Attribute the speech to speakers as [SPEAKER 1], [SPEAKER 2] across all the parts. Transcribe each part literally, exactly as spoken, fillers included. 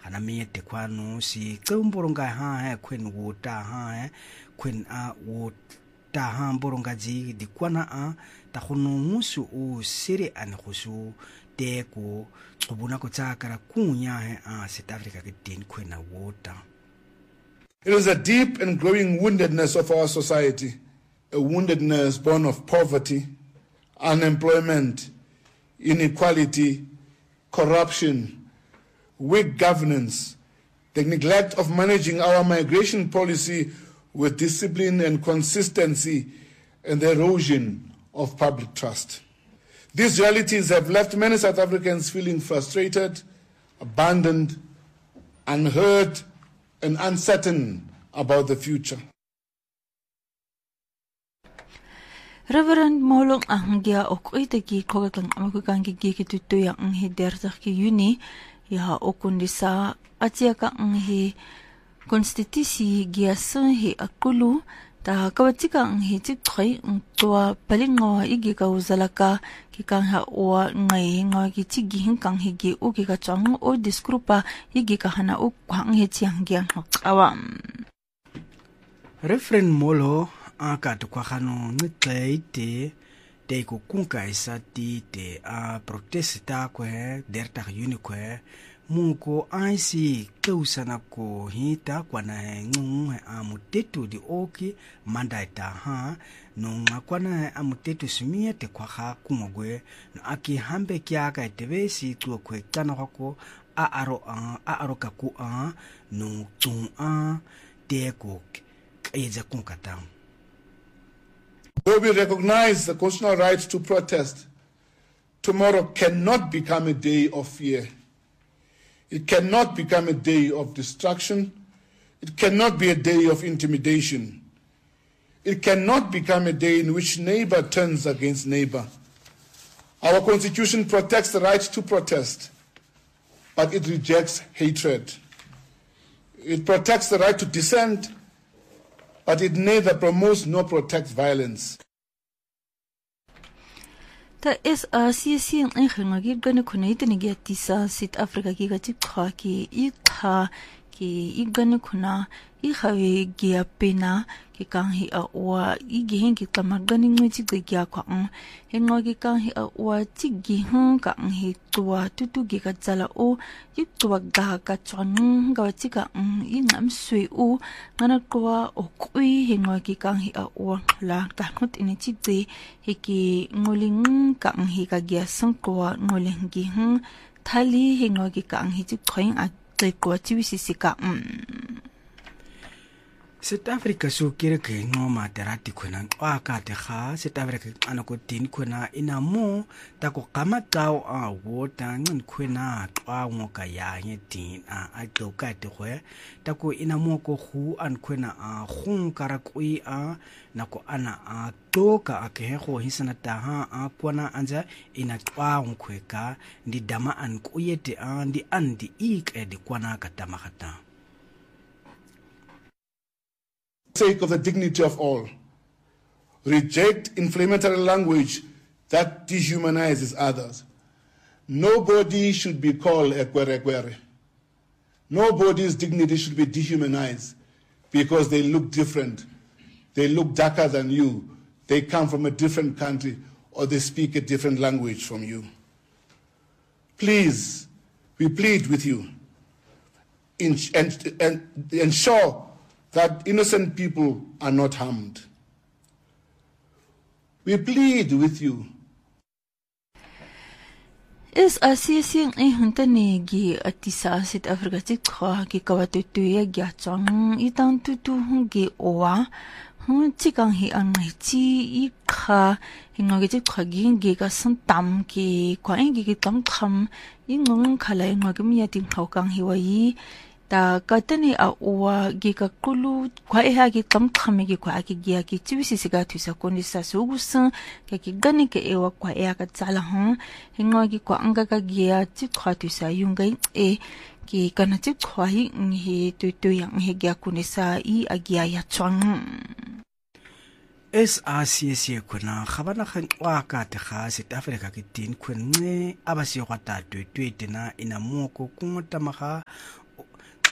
[SPEAKER 1] hana miete kwano si tsemboronga ha kwen wota ha kwen a wota ha boronga ji di kwana a ta khono musu o sere an khosu te ko tsobuna ko tsakara kunya a South Africa ke tin kwena wota.
[SPEAKER 2] It is a deep and growing woundedness of our society, a woundedness born of poverty, unemployment, inequality, corruption, weak governance, the neglect of managing our migration policy with discipline and consistency, and the erosion of public trust. These realities have left many South Africans feeling frustrated, abandoned, unheard, and uncertain about the future.
[SPEAKER 3] Reverend Molong Ahangya Okoitaki Kogan Amagangi Gikituya Anghi Dertaki Uni, Yaha Okundisa, Atiaka Anghi, Constitusi Giasun He Akulu, Ta Kawatika Anghi Tikri, Tua Palingo Igika Uzalaka, Kikanga or Ngai, Ngagiti Hinkang Higi, Ukika Chang, or Disgrupa, Igika Hana Ukang Hitiangian Awam.
[SPEAKER 1] Reverend Molo aka to kwagano ngitlei te te ko kunka isa ti te a protesta ko he derta uni ko munko aisi keusana ko hita kwana ngung a mutetu di oki mandaita ha no ngakwana a mutetu smie te kwaga kumogwe no aki hambe kya ka tebesi tu ko kana ko a aro a aro ka ku a no tung a te ko eza kunkata.
[SPEAKER 2] Though we recognize the constitutional right to protest, tomorrow cannot become a day of fear. It cannot become a day of destruction. It cannot be a day of intimidation. It cannot become a day in which neighbor turns against neighbor. Our Constitution protects the right to protest, but it rejects hatred. It protects the right to dissent, but it neither promotes nor protects violence.
[SPEAKER 3] Ta is a C C in England gonna connect and get this South Africa giga ki ikha ki igana kuna ihawe gia pena ki kang hi a wa igihin ki kamagani ngiti gia kwa ang hengo ki kang hi a wa tigi hun ka ang hi tua tutu gi ka tsala o yip tua ga ka chon ga tika ang ingam sui u ngana kwa o kui hengo ki kang hi a wa la ka ngot ini tigi hi ki ngoling ka ang hi ka gia sang kwa ngoling gi hun thali hengo ki kang hi ti khoing a te kwa ti wisisika mm
[SPEAKER 1] South Africa so kire ke ngoma terati khona wa ka te ga South Africa ana ko tin khona ina mo ta ko kama tao a wota ngin khona twa ngo ka ya nye tin a a to ka te khwe ta ko ina mo ko khu an khona a khung kara kui a na ko ana a to ka a ke go hisana ta ha a kwana anja ina twa ngo khwe ka ndi dama an ku yete a ndi andi ik e di kwana ka tamakata
[SPEAKER 2] Sake of the dignity of all. Reject inflammatory language that dehumanizes others. Nobody should be called a kwere-kwere. Nobody's dignity should be dehumanized because they look different. They look darker than you. They come from a different country or they speak a different language from you. Please, we plead with you in, and, and ensure that innocent people are not harmed. We plead with you.
[SPEAKER 3] Is a season a huntanegi at the South Africa ki kawatutuya gyachong itang tutu hungi owa hun tikang hi angaiti ikha hingagiti khaging gi ka santam ki kwaing gi tam kham ingong khalai ngagmi yating khawkang hiwai ta katani a owa gi ka kulu kwa e ha gi tam khame gi kwa ki gi ki tiwisi siga thusa koni sa sugusan ka ki gani ke ewa kwa e ka tsala han hinga gi kwa anga ka gi ya ti khwa thusa yungai e ki kana ti khwa hi ngi tu tu yang he gi kuni sa I agia ya chong
[SPEAKER 1] S R C C kuna khabana khan wa ka te kha South Africa ki tin khunne abasi kwata tu tu tina ina mo ko kumota maga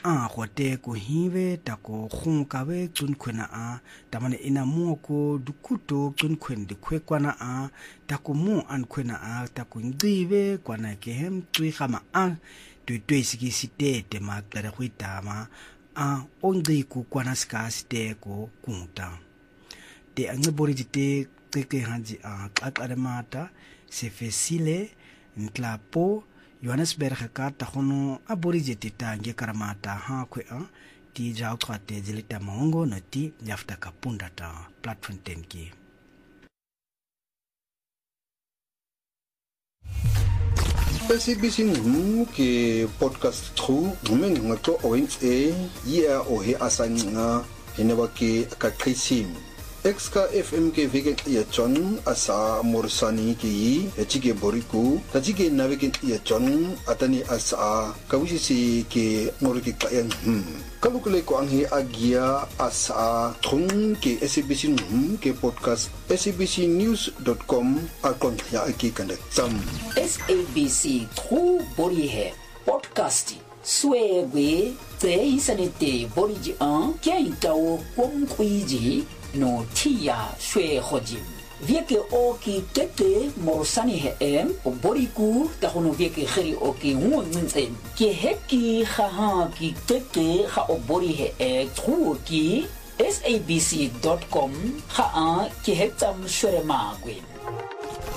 [SPEAKER 1] a gote ko hiwe ta ko khung ka we tsun khwena a ta mane ina mo ko dukuto tsun khwen de khwekwana a ta ko mo an khwena a ta ko ngiwe kwana ke hem twi khama a twi twi siki sitete ma tlare khwitama a ongri ku kwana ska site ko kunta te angibori te teke hanji a xaqare mata se fesile ntlapo Johannesburg ka ta hono aborije titange karamata ha kwe a ti jao kwate jelita mongo no ti yafta kapunda ta platform ten ki
[SPEAKER 4] S A B C ngu ke podcast tru ngumen ngato oins e ya o he asanga heneba ke ka krisim Exka F M ke vegen ya chon asa morsani ki echike boriku tajike navegen ya chon atani asa kawisi ke ngoriki kayan hmm kalukule ko anghi agia asa thung ke S A B C hmm ke podcast S A B C news dot com akon ya ki kanda sam
[SPEAKER 5] S A B C tru bori he podcast swebe te isanete boriji an kya itawo komkwiji no tia shwe hojim vieke oki tete morsani he em boriku ta hono vieke khiri oki ngunzen ke heki kha ki tete kha obori he e truki S A B C dot com kha a ke hetam shwe magwe